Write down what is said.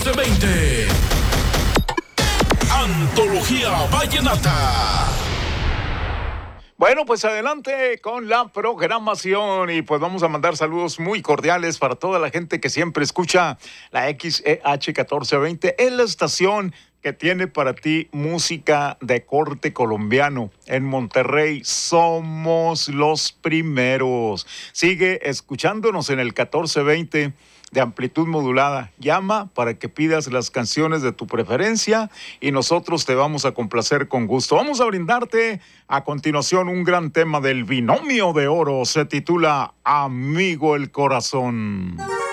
1420. Antología Vallenata. Bueno, pues adelante con la programación y pues vamos a mandar saludos muy cordiales para toda la gente que siempre escucha la XEH 1420 en la estación que tiene para ti música de corte colombiano. En Monterrey somos los primeros. Sigue escuchándonos en el 1420 de amplitud modulada. Llama para que pidas las canciones de tu preferencia y nosotros te vamos a complacer con gusto. Vamos a brindarte a continuación un gran tema del Binomio de Oro. Se titula Amigo el Corazón.